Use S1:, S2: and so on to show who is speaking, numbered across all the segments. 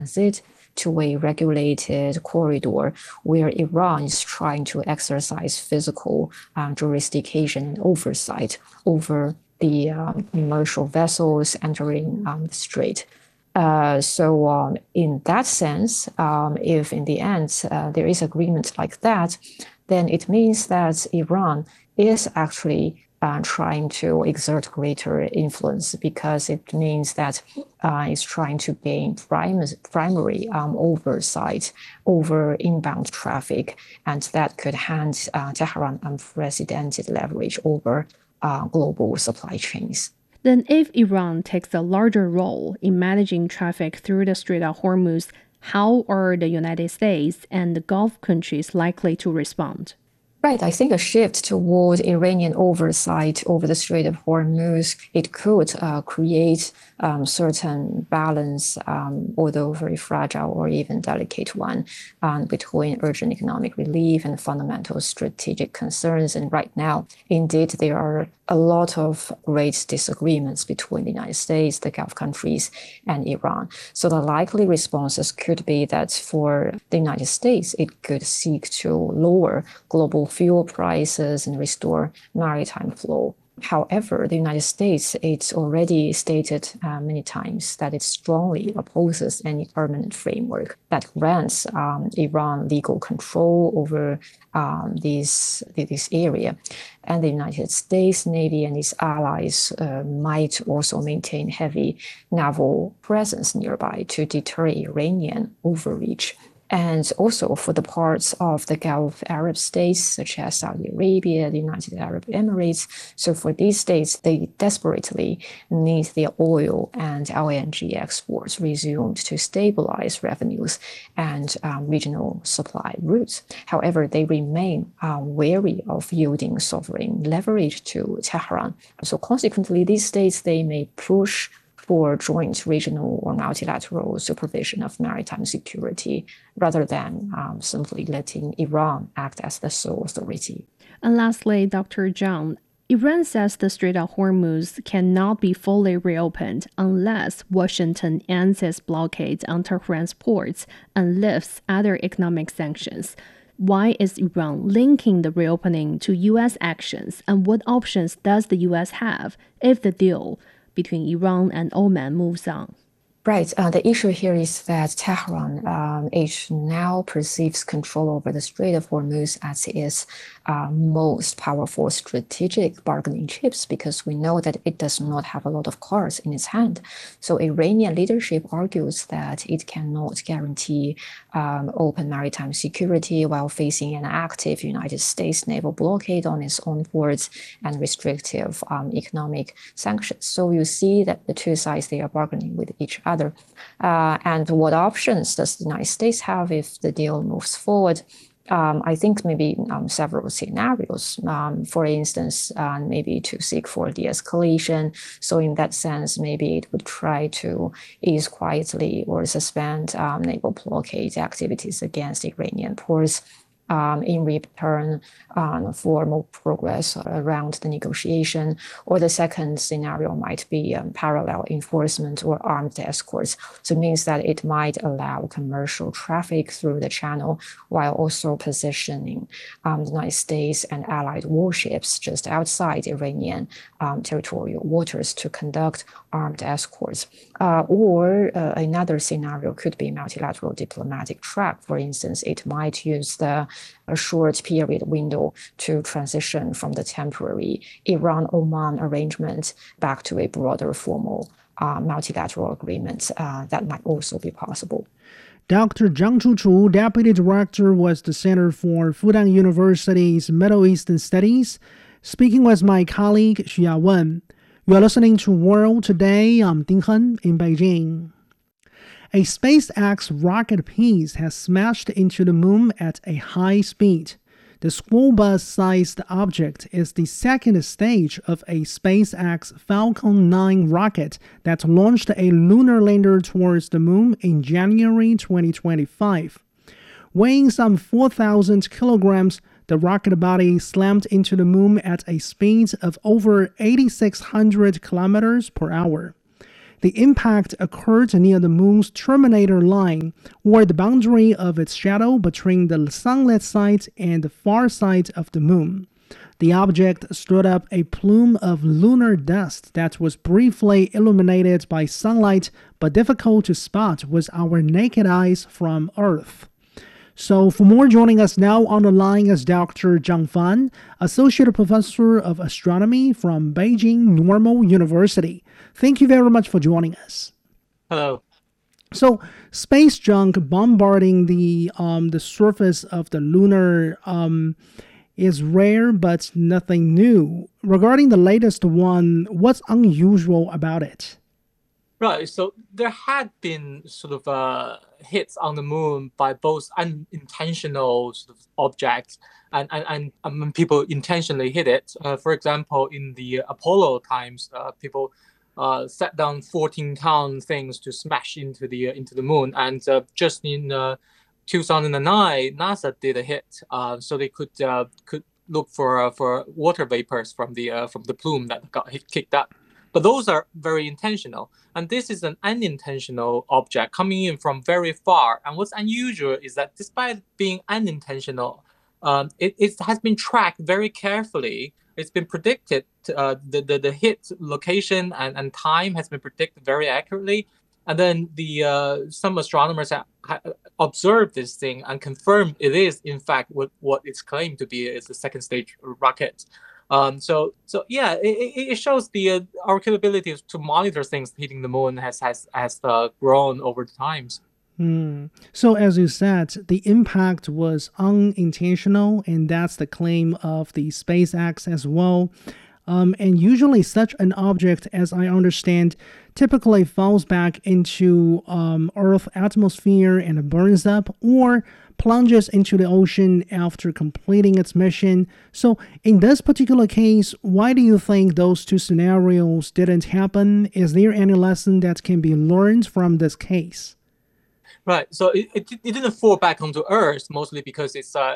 S1: transit to a regulated corridor where Iran is trying to exercise physical jurisdiction and oversight over the commercial vessels entering the strait. So in that sense, if in the end there is agreement like that, then it means that Iran is actually trying to exert greater influence, because it means that it's trying to gain primary oversight over inbound traffic, and that could hand Tehran unprecedented leverage over global supply chains.
S2: Then if Iran takes a larger role in managing traffic through the Strait of Hormuz, how are the United States and the Gulf countries likely to respond?
S1: Right. I think a shift toward Iranian oversight over the Strait of Hormuz, it could create certain balance, although very fragile or even delicate one, between urgent economic relief and fundamental strategic concerns. And right now, indeed, there are a lot of great disagreements between the United States, the Gulf countries, and Iran. So the likely responses could be that for the United States, it could seek to lower global fuel prices and restore maritime flow. However, the United States, it's already stated many times that it strongly opposes any permanent framework that grants Iran legal control over this area. And the United States Navy and its allies might also maintain heavy naval presence nearby to deter Iranian overreach. And also for the parts of the Gulf Arab states, such as Saudi Arabia, the United Arab Emirates. So for these states, they desperately need their oil and LNG exports resumed to stabilize revenues and regional supply routes. However, they remain wary of yielding sovereign leverage to Tehran. So consequently, these states, they may push for joint regional or multilateral supervision of maritime security rather than simply letting Iran act as the sole authority.
S2: And lastly, Dr. Zhang, Iran says the Strait of Hormuz cannot be fully reopened unless Washington ends its blockade on Tehran's ports and lifts other economic sanctions. Why is Iran linking the reopening to U.S. actions, and what options does the U.S. have if the deal between Iran and Oman moves on?
S1: Right. The issue here is that Tehran it now perceives control over the Strait of Hormuz as its most powerful strategic bargaining chips, because we know that it does not have a lot of cards in its hand. So Iranian leadership argues that it cannot guarantee open maritime security while facing an active United States naval blockade on its own ports and restrictive economic sanctions. So you see that the two sides, they are bargaining with each other. And what options does the United States have if the deal moves forward? I think maybe several scenarios. For instance, maybe to seek for de-escalation. So in that sense, maybe it would try to ease quietly or suspend naval blockade activities against Iranian ports. In return for more progress around the negotiation. Or the second scenario might be parallel enforcement or armed escorts. So it means that it might allow commercial traffic through the channel while also positioning the United States and allied warships just outside Iranian territorial waters to conduct armed escorts. Or another scenario could be multilateral diplomatic track. For instance, it might use a short period window to transition from the temporary Iran-Oman arrangement back to a broader formal multilateral agreement. That might also be possible.
S3: Dr. Zhang Chuchu, Deputy Director with the Center for Fudan University's Middle Eastern Studies, speaking with my colleague Xia Wen. You are listening to World Today. I'm Ding Hen in Beijing. A SpaceX rocket piece has smashed into the moon at a high speed. The school bus-sized object is the second stage of a SpaceX Falcon 9 rocket that launched a lunar lander towards the moon in January 2025. Weighing some 4,000 kilograms, the rocket body slammed into the moon at a speed of over 8,600 kilometers per hour. The impact occurred near the moon's terminator line, or the boundary of its shadow between the sunlit side and the far side of the moon. The object stood up a plume of lunar dust that was briefly illuminated by sunlight but difficult to spot with our naked eyes from Earth. So for more, joining us now on the line is Dr. Zhang Fan, Associate Professor of Astronomy from Beijing Normal University. Thank you very much for joining us.
S4: Hello.
S3: So space junk bombarding the surface of the lunar is rare, but nothing new. Regarding the latest one, what's unusual about it?
S4: Right. So there had been sort of hits on the moon by both unintentional sort of objects and people intentionally hit it. For example, in the Apollo times, people set down 14-ton things to smash into the moon, and just in 2009, NASA did a hit, so they could look for water vapors from the plume that got kicked up. But those are very intentional. And this is an unintentional object coming in from very far. And what's unusual is that despite being unintentional, it has been tracked very carefully. It's been predicted, the hit location and time has been predicted very accurately. And then some astronomers have observed this thing and confirmed it is, in fact, what it's claimed to be is the second stage rocket. So yeah, it shows our capability to monitor things hitting the moon has grown over the times.
S3: So as you said, the impact was unintentional, and that's the claim of the SpaceX as well. And usually such an object, as I understand, typically falls back into Earth's atmosphere and burns up, or plunges into the ocean after completing its mission. So in this particular case, why do you think those two scenarios didn't happen? Is there any lesson that can be learned from this case?
S4: Right. So it didn't fall back onto Earth, mostly because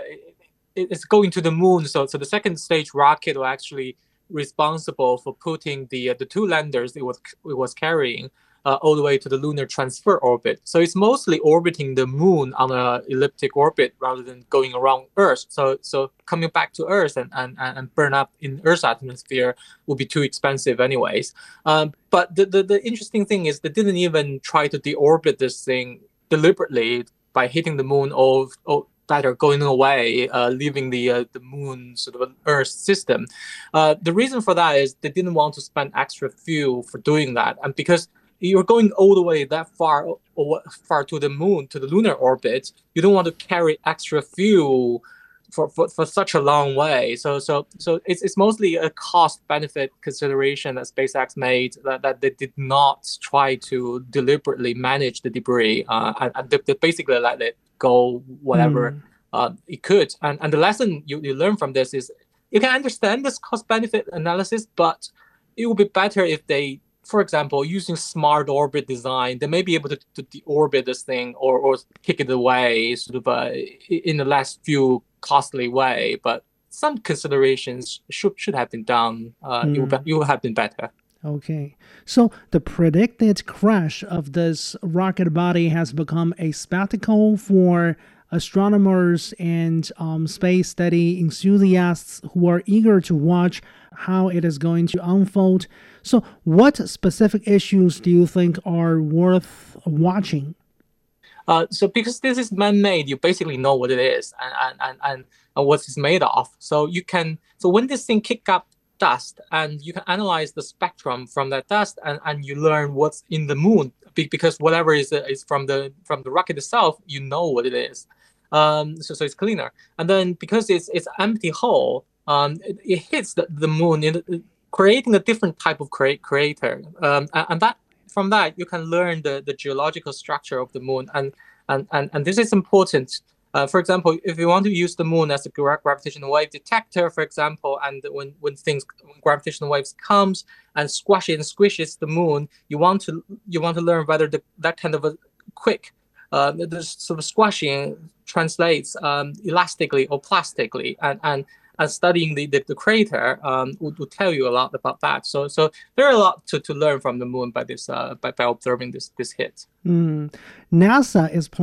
S4: it's going to the moon. So the second stage rocket was actually responsible for putting the two landers it was carrying all the way to the lunar transfer orbit. So it's mostly orbiting the moon on an elliptic orbit rather than going around Earth. So coming back to Earth and burn up in Earth's atmosphere would be too expensive anyways. But the interesting thing is they didn't even try to deorbit this thing deliberately by hitting the moon or that are going away, leaving the moon sort of an Earth system. The reason for that is they didn't want to spend extra fuel for doing that, and because you're going all the way that far to the moon, to the lunar orbit, you don't want to carry extra fuel for such a long way. So it's mostly a cost benefit consideration that SpaceX made, that they did not try to deliberately manage the debris and they basically let it go whatever it could. And the lesson you learn from this is you can understand this cost benefit analysis, but it would be better if they, for example, using smart orbit design, they may be able to deorbit this thing or kick it away sort of in a less fuel costly way. But some considerations should have been done. It would have been better.
S3: Okay, so the predicted crash of this rocket body has become a spectacle for astronomers and space study enthusiasts who are eager to watch how it is going to unfold. So what specific issues do you think are worth watching?
S4: So because this is man-made, you basically know what it is and what it's made of. So when this thing kicks up dust, and you can analyze the spectrum from that dust, and you learn what's in the moon, because whatever is from the rocket itself, you know what it is. So it's cleaner. And then because it's empty hole, it hits the moon, creating a different type of crater. And that from that you can learn the geological structure of the moon, and this is important. For example, if you want to use the moon as a gravitational wave detector, for example, and when gravitational waves comes and squishes the moon, you want to learn whether that kind of a quick the sort of squashing translates elastically or plastically, and and studying the crater would tell you a lot about that. So there are a lot to learn from the moon by observing this hit.
S3: NASA is